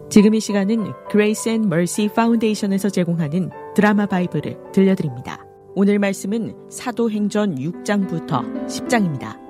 지금 이 시간은 Grace and Mercy 파운데이션에서 제공하는 드라마 바이블을 들려드립니다. 오늘 말씀은 사도행전 6장부터 10장입니다.